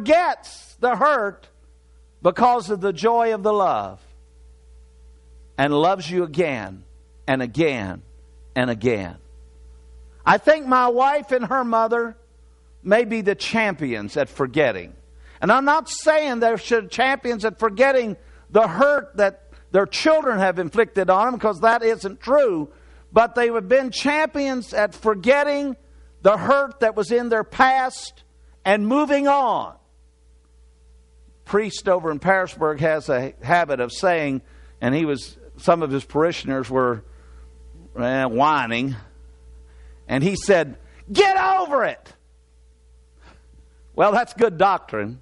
forgets the hurt because of the joy of the love, and loves you again and again and again. I think my wife and her mother may be the champions at forgetting. And I'm not saying they're champions at forgetting the hurt that their children have inflicted on them, because that isn't true. But they have been champions at forgetting the hurt that was in their past and moving on. Priest over in Parisburg has a habit of saying, and some of his parishioners were whining, and he said, "Get over it." Well, that's good doctrine.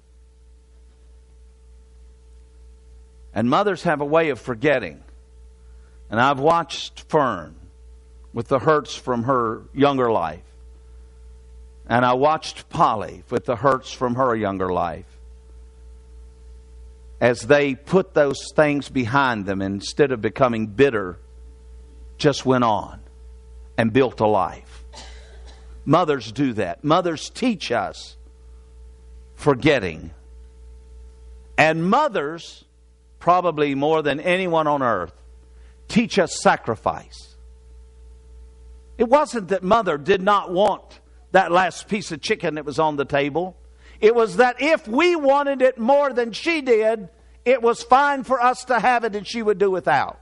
And mothers have a way of forgetting. And I've watched Fern with the hurts from her younger life. And I watched Polly with the hurts from her younger life. As they put those things behind them, instead of becoming bitter, just went on and built a life. Mothers do that. Mothers teach us forgetting. And mothers, probably more than anyone on earth, teach us sacrifice. It wasn't that mother did not want that last piece of chicken that was on the table. It was that if we wanted it more than she did, it was fine for us to have it and she would do without.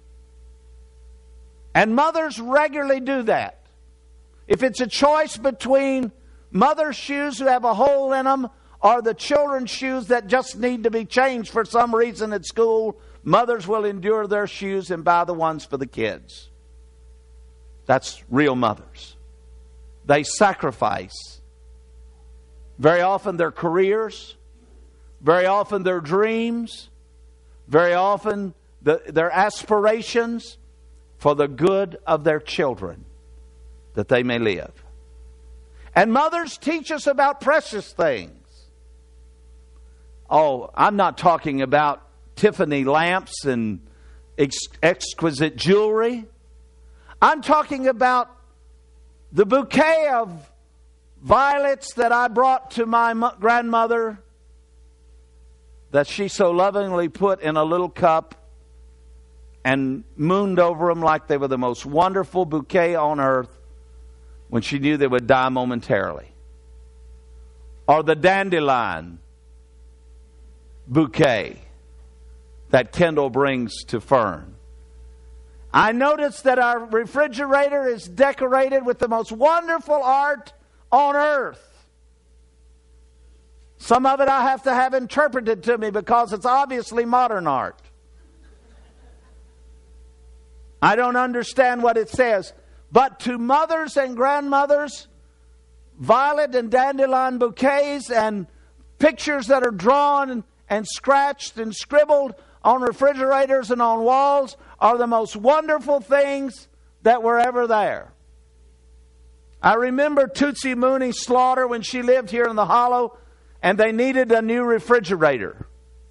And mothers regularly do that. If it's a choice between mother's shoes who have a hole in them or the children's shoes that just need to be changed for some reason at school, mothers will endure their shoes and buy the ones for the kids. That's real mothers. They sacrifice. Very often their careers, very often their dreams, very often their aspirations for the good of their children, that they may live. And mothers teach us about precious things. Oh, I'm not talking about Tiffany lamps and exquisite jewelry. I'm talking about the bouquet of violets that I brought to my grandmother, that she so lovingly put in a little cup and mooned over them like they were the most wonderful bouquet on earth, when she knew they would die momentarily. Or the dandelion bouquet that Kendall brings to Fern. I noticed that our refrigerator is decorated with the most wonderful art on earth. Some of it I have to have interpreted to me because it's obviously modern art. I don't understand what it says. But to mothers and grandmothers, violet and dandelion bouquets and pictures that are drawn and scratched and scribbled on refrigerators and on walls are the most wonderful things that were ever there. I remember Tootsie Mooney Slaughter when she lived here in the Hollow, and they needed a new refrigerator.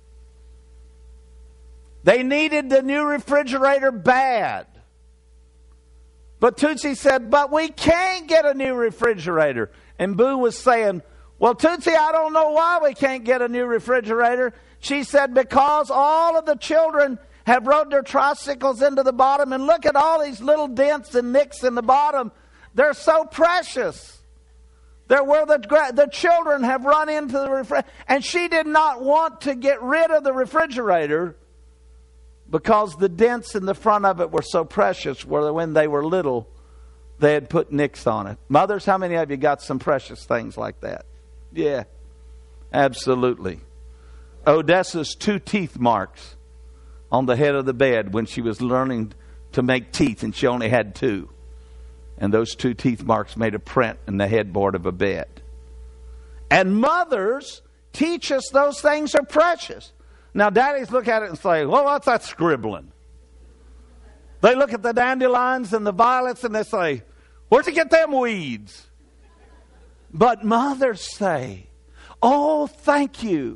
They needed the new refrigerator bad. But Tootsie said, "But we can't get a new refrigerator." And Boo was saying, "Well, Tootsie, I don't know why we can't get a new refrigerator." She said, "Because all of the children have rode their tricycles into the bottom, and look at all these little dents and nicks in the bottom. They're so precious. They're where the children have run into the refrigerator." And she did not want to get rid of the refrigerator because the dents in the front of it were so precious, where when they were little, they had put nicks on it. Mothers, how many of you got some precious things like that? Yeah, absolutely. Odessa's 2 teeth marks on the head of the bed when she was learning to make teeth, and she only had 2. And those 2 teeth marks made a print in the headboard of a bed. And mothers teach us those things are precious. Now, daddies look at it and say, "Well, what's that scribbling?" They look at the dandelions and the violets and they say, "Where'd you get them weeds?" But mothers say, "Oh, thank you."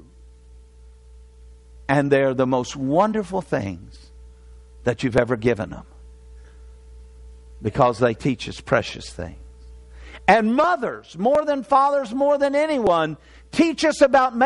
And they're the most wonderful things that you've ever given them, because they teach us precious things. And mothers, more than fathers, more than anyone, teach us about